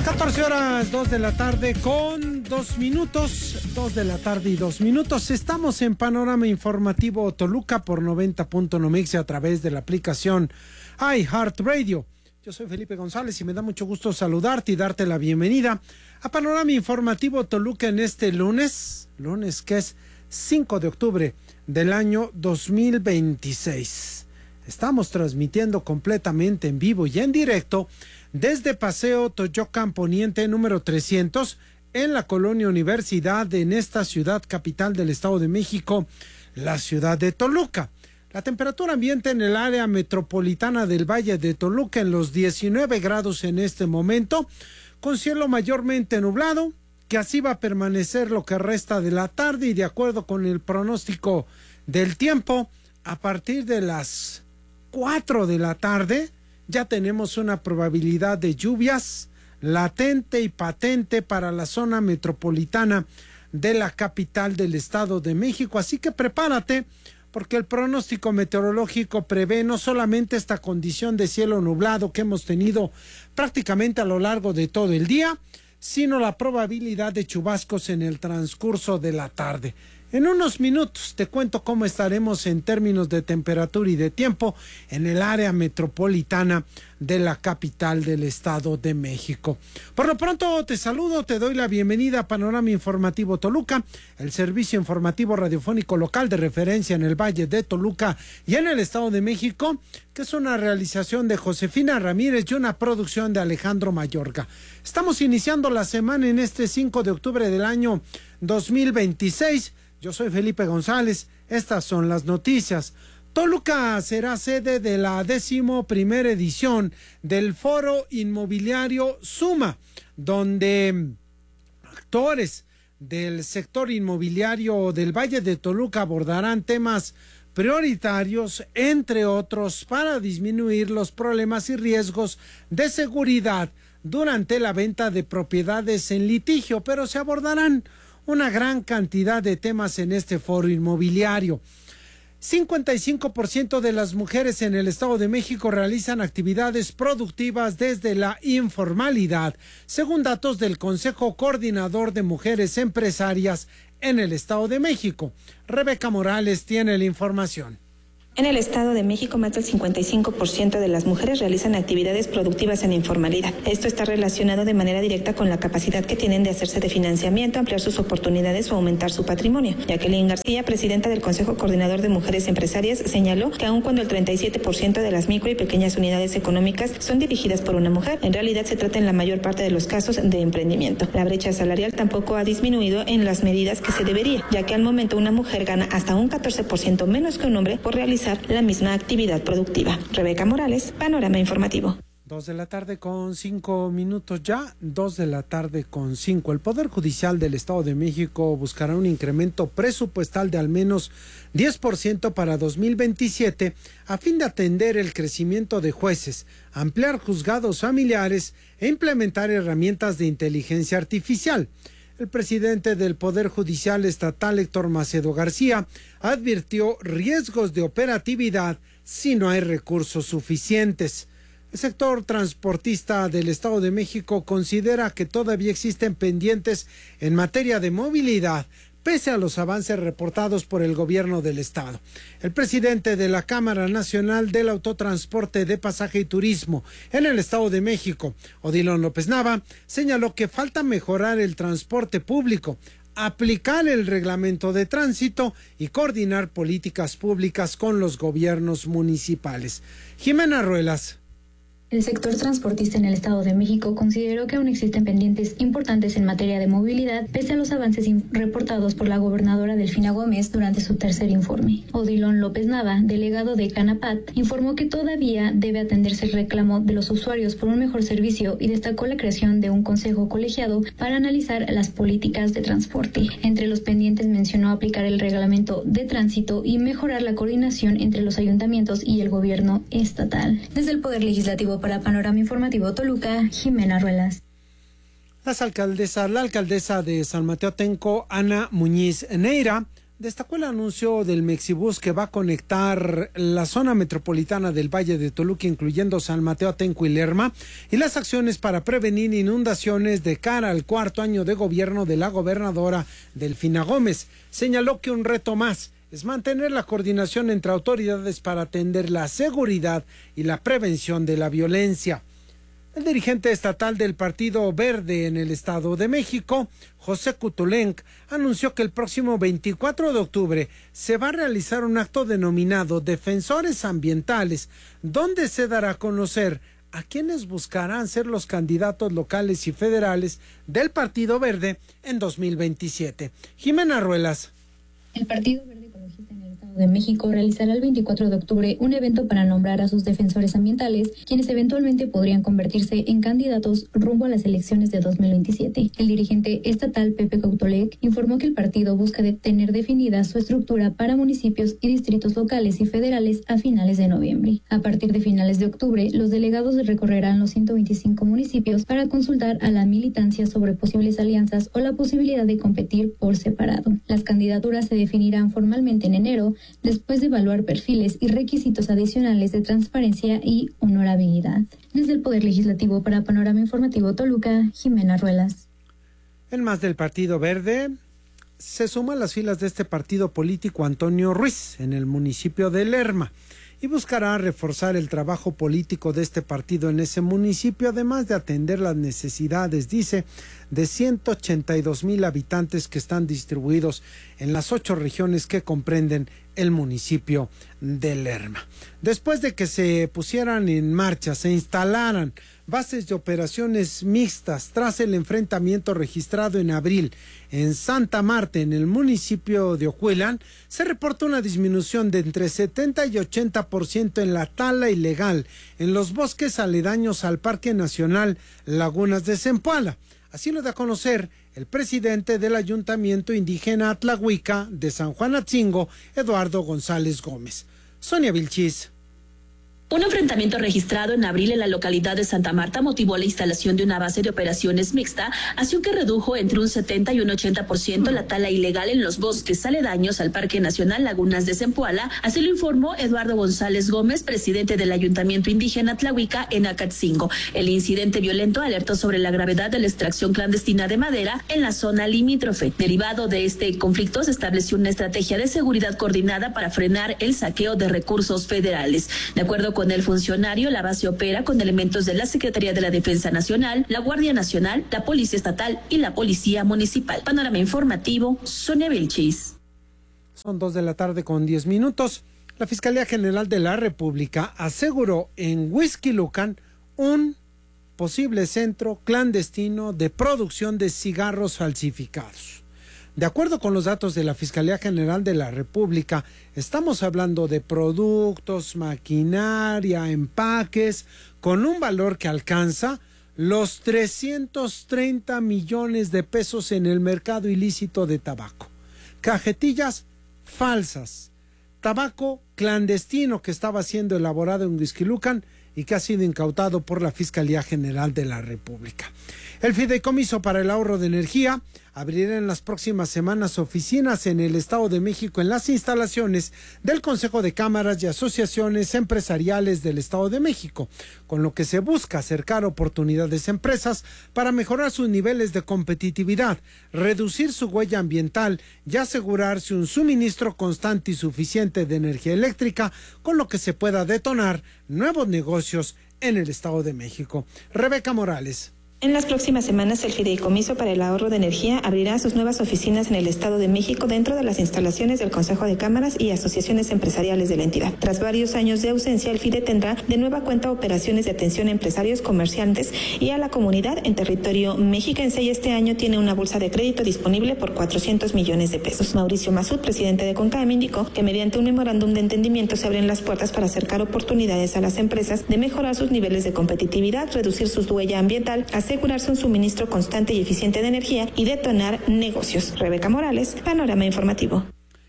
14 horas, 2 de la tarde con 2 minutos, 2 de la tarde y 2 minutos. Estamos en Panorama Informativo Toluca por 90.9 a través de la aplicación iHeartRadio. Yo soy Felipe González y me da mucho gusto saludarte y darte la bienvenida a Panorama Informativo Toluca en este lunes que es 5 de octubre del año 2026. Estamos transmitiendo completamente en vivo y en directo desde Paseo Toyocan Poniente número 300 en la Colonia Universidad, en esta ciudad capital del Estado de México, la ciudad de Toluca. La temperatura ambiente en el área metropolitana del Valle de Toluca en los 19 grados en este momento, con cielo mayormente nublado, que así va a permanecer lo que resta de la tarde, y de acuerdo con el pronóstico del tiempo, a partir de las 4 de la tarde ya tenemos una probabilidad de lluvias latente y patente para la zona metropolitana de la capital del Estado de México. Así que prepárate, porque el pronóstico meteorológico prevé no solamente esta condición de cielo nublado que hemos tenido prácticamente a lo largo de todo el día, sino la probabilidad de chubascos en el transcurso de la tarde. En unos minutos te cuento cómo estaremos en términos de temperatura y de tiempo en el área metropolitana de la capital del Estado de México. Por lo pronto te saludo, te doy la bienvenida a Panorama Informativo Toluca, el servicio informativo radiofónico local de referencia en el Valle de Toluca y en el Estado de México, que es una realización de Josefina Ramírez y una producción de Alejandro Mayorga. Estamos iniciando la semana en este 5 de octubre del año 2026. Yo soy Felipe González, estas son las noticias. Toluca será sede de la 11ª edición del Foro Inmobiliario Suma, donde actores del sector inmobiliario del Valle de Toluca abordarán temas prioritarios, entre otros, para disminuir los problemas y riesgos de seguridad durante la venta de propiedades en litigio, pero se abordarán una gran cantidad de temas en este foro inmobiliario. 55% de las mujeres en el Estado de México realizan actividades productivas desde la informalidad, según datos del Consejo Coordinador de Mujeres Empresarias en el Estado de México. Rebeca Morales tiene la información. En el Estado de México, más del 55% de las mujeres realizan actividades productivas en informalidad. Esto está relacionado de manera directa con la capacidad que tienen de hacerse de financiamiento, ampliar sus oportunidades o aumentar su patrimonio. Jacqueline García, presidenta del Consejo Coordinador de Mujeres Empresarias, señaló que aun cuando el 37% de las micro y pequeñas unidades económicas son dirigidas por una mujer, en realidad se trata en la mayor parte de los casos de emprendimiento. La brecha salarial tampoco ha disminuido en las medidas que se debería, ya que al momento una mujer gana hasta un 14% menos que un hombre por realizar la misma actividad productiva. Rebeca Morales, Panorama Informativo. 2 de la tarde con 5 minutos ya, 2 de la tarde con 5. El Poder Judicial del Estado de México buscará un incremento presupuestal de al menos 10% para 2027 a fin de atender el crecimiento de jueces, ampliar juzgados familiares e implementar herramientas de inteligencia artificial. El presidente del Poder Judicial Estatal, Héctor Macedo García, advirtió riesgos de operatividad si no hay recursos suficientes. El sector transportista del Estado de México considera que todavía existen pendientes en materia de movilidad, pese a los avances reportados por el gobierno del Estado. El presidente de la Cámara Nacional del Autotransporte de Pasaje y Turismo en el Estado de México, Odilon López Nava, señaló que falta mejorar el transporte público, aplicar el reglamento de tránsito y coordinar políticas públicas con los gobiernos municipales. Jimena Ruelas. El sector transportista en el Estado de México consideró que aún existen pendientes importantes en materia de movilidad, pese a los avances reportados por la gobernadora Delfina Gómez durante su tercer informe. Odilon López Nava, delegado de Canapat, informó que todavía debe atenderse el reclamo de los usuarios por un mejor servicio y destacó la creación de un consejo colegiado para analizar las políticas de transporte. Entre los pendientes mencionó aplicar el reglamento de tránsito y mejorar la coordinación entre los ayuntamientos y el gobierno estatal. Desde el Poder Legislativo para Panorama Informativo Toluca, Jimena Ruelas. La alcaldesa de San Mateo Atenco, Ana Muñiz Neira, destacó el anuncio del Mexibus que va a conectar la zona metropolitana del Valle de Toluca, incluyendo San Mateo, Atenco y Lerma, y las acciones para prevenir inundaciones de cara al cuarto año de gobierno de la gobernadora Delfina Gómez. Señaló que un reto más es mantener la coordinación entre autoridades para atender la seguridad y la prevención de la violencia. El dirigente estatal del Partido Verde en el Estado de México, José Kutulenc, anunció que el próximo 24 de octubre se va a realizar un acto denominado Defensores Ambientales, donde se dará a conocer a quienes buscarán ser los candidatos locales y federales del Partido Verde en 2027. Jimena Ruelas. El Partido Verde Ecologista en el Estado de México realizará el 24 de octubre un evento para nombrar a sus defensores ambientales, quienes eventualmente podrían convertirse en candidatos rumbo a las elecciones de 2027. El dirigente estatal Pepe Kutulenc informó que el partido busca tener definida su estructura para municipios y distritos locales y federales a finales de noviembre. A partir de finales de octubre, los delegados recorrerán los 125 municipios para consultar a la militancia sobre posibles alianzas o la posibilidad de competir por separado. Las candidaturas se definirán formalmente en enero, después de evaluar perfiles y requisitos adicionales de transparencia y honorabilidad. Desde el Poder Legislativo para Panorama Informativo Toluca, Jimena Ruelas. En más del Partido Verde, se suma a las filas de este partido político Antonio Ruiz en el municipio de Lerma y buscará reforzar el trabajo político de este partido en ese municipio, además de atender las necesidades, dice, de 182,000 habitantes que están distribuidos en las 8 regiones que comprenden el municipio de Lerma. Después de que se pusieran en marcha, se instalaran bases de operaciones mixtas tras el enfrentamiento registrado en abril en Santa Marta, en el municipio de Ojuelan, se reporta una disminución de entre 70 y 80% en la tala ilegal en los bosques aledaños al Parque Nacional Lagunas de Zempoala. Así lo da a conocer el presidente del Ayuntamiento Indígena Atlahuica de San Juan Atzingo, Eduardo González Gómez. Sonia Vilchis. Un enfrentamiento registrado en abril en la localidad de Santa Marta motivó la instalación de una base de operaciones mixta, acción que redujo entre un 70 y un 80% la tala ilegal en los bosques aledaños al Parque Nacional Lagunas de Zempoala. Así lo informó Eduardo González Gómez, presidente del Ayuntamiento Indígena Atlahuica en Acatzingo. El incidente violento alertó sobre la gravedad de la extracción clandestina de madera en la zona limítrofe. Derivado de este conflicto, se estableció una estrategia de seguridad coordinada para frenar el saqueo de recursos federales. De acuerdo con el funcionario, la base opera con elementos de la Secretaría de la Defensa Nacional, la Guardia Nacional, la Policía Estatal y la Policía Municipal. Panorama Informativo, Sonia Vilchis. Son 2:10 p.m. La Fiscalía General de la República aseguró en Huixquilucan un posible centro clandestino de producción de cigarros falsificados. De acuerdo con los datos de la Fiscalía General de la República, estamos hablando de productos, maquinaria, empaques, con un valor que alcanza los 330 millones de pesos en el mercado ilícito de tabaco. Cajetillas falsas, tabaco clandestino que estaba siendo elaborado en Huixquilucan y que ha sido incautado por la Fiscalía General de la República. El Fideicomiso para el Ahorro de Energía abrirá en las próximas semanas oficinas en el Estado de México en las instalaciones del Consejo de Cámaras y Asociaciones Empresariales del Estado de México, con lo que se busca acercar oportunidades a empresas para mejorar sus niveles de competitividad, reducir su huella ambiental y asegurarse un suministro constante y suficiente de energía eléctrica, con lo que se pueda detonar nuevos negocios en el Estado de México. Rebeca Morales. En las próximas semanas, el Fideicomiso para el Ahorro de Energía abrirá sus nuevas oficinas en el Estado de México dentro de las instalaciones del Consejo de Cámaras y Asociaciones Empresariales de la entidad. Tras varios años de ausencia, el FIDE tendrá de nueva cuenta operaciones de atención a empresarios, comerciantes y a la comunidad en territorio mexiquense, y este año tiene una bolsa de crédito disponible por 400 millones de pesos. Mauricio Masud, presidente de CONCAEM, indicó que mediante un memorándum de entendimiento se abren las puertas para acercar oportunidades a las empresas de mejorar sus niveles de competitividad, reducir su huella ambiental, asegurarse un suministro constante y eficiente de energía y detonar negocios. Rebeca Morales, Panorama Informativo.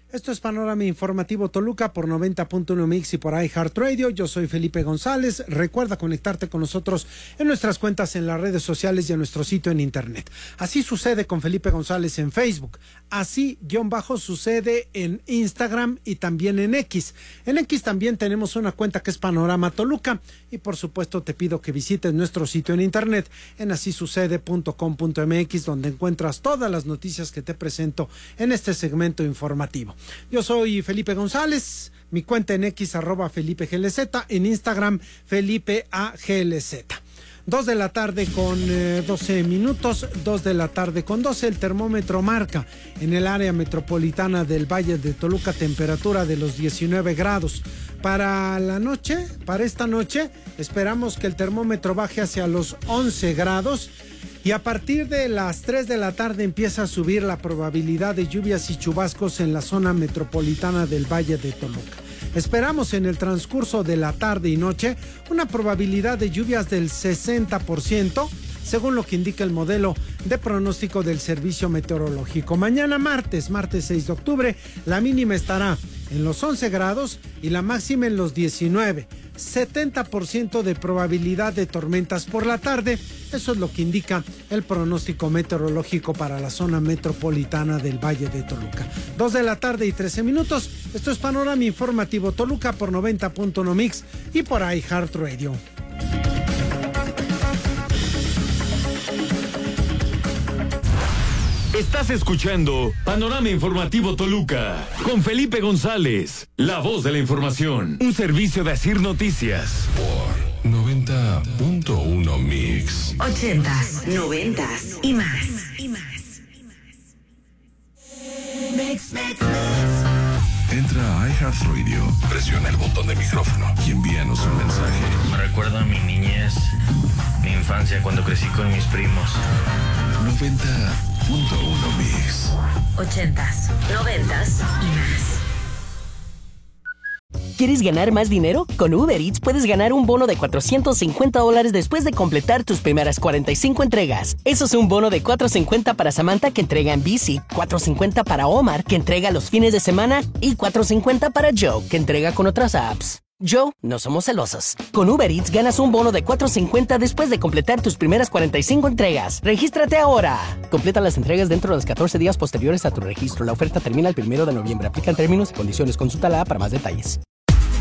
Esto es Panorama Informativo Toluca por 90.1 Mix y por iHeartRadio. Yo soy Felipe González. Recuerda conectarte con nosotros en nuestras cuentas en las redes sociales y en nuestro sitio en internet. Así sucede con Felipe González en Facebook. Así sucede en Instagram y también en X. En X también tenemos una cuenta que es Panorama Toluca. Y por supuesto te pido que visites nuestro sitio en internet en asisucede.com.mx, donde encuentras todas las noticias que te presento en este segmento informativo. Yo soy Felipe González, mi cuenta en X @FelipeGLZ, en Instagram FelipeAGLZ. 2 de la tarde con 12 minutos, 2 de la tarde con 12, el termómetro marca en el área metropolitana del Valle de Toluca temperatura de los 19 grados. Para esta noche, esperamos que el termómetro baje hacia los 11 grados. Y a partir de las 3 de la tarde empieza a subir la probabilidad de lluvias y chubascos en la zona metropolitana del Valle de Toluca. Esperamos en el transcurso de la tarde y noche una probabilidad de lluvias del 60%, según lo que indica el modelo de pronóstico del Servicio Meteorológico. Mañana martes 6 de octubre, la mínima estará en los 11 grados y la máxima en los 19. 70% de probabilidad de tormentas por la tarde. Eso es lo que indica el pronóstico meteorológico para la zona metropolitana del Valle de Toluca. 2 de la tarde y 13 minutos. Esto es Panorama Informativo Toluca por 90.1 Mix y por iHeartRadio. Estás escuchando Panorama Informativo Toluca con Felipe González, la voz de la información, un servicio de Asir Noticias. Por 90.1 Mix. 80s, 90s y más. Entra a iHeartRadio, presiona el botón de micrófono y envíanos un mensaje. Me recuerda a mi niñez, mi infancia cuando crecí con mis primos. 90.1 Mix. 80s, 90s y más. ¿Quieres ganar más dinero? Con Uber Eats puedes ganar un bono de $450 después de completar tus primeras 45 entregas. Eso es un bono de $450 para Samantha, que entrega en bici, $450 para Omar, que entrega los fines de semana, y $450 para Joe, que entrega con otras apps. Joe, no somos celosos. Con Uber Eats ganas un bono de $450 después de completar tus primeras 45 entregas. ¡Regístrate ahora! Completa las entregas dentro de los 14 días posteriores a tu registro. La oferta termina el 1 de noviembre. Aplican términos y condiciones. Consulta la app para más detalles.